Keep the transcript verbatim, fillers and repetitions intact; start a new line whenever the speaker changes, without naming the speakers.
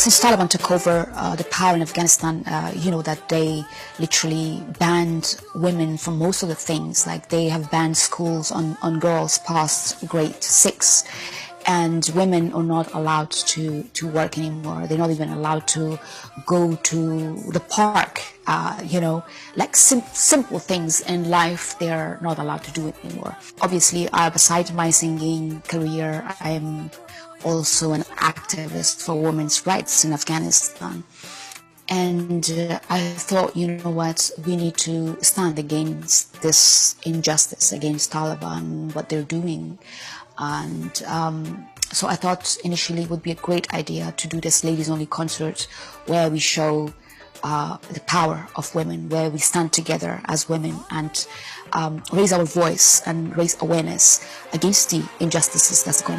Since Taliban took over uh, the power in Afghanistan, uh, you know that they literally banned women from most of the things. Like they have banned schools on, on girls past grade six, and women are not allowed to, to work anymore. They're not even allowed to go to the park. Uh, you know, like sim simple things in life, they're not allowed to do it anymore. Obviously, uh, besides my singing career, I'm also an activist for women's rights in Afghanistan. And uh, I thought, you know what, we need to stand against this injustice, against Taliban, what they're doing. And um, so I thought initially it would be a great idea to do this ladies only concert where we show uh, the power of women, where we stand together as women and um, raise our voice and raise awareness against the injustices that's going on.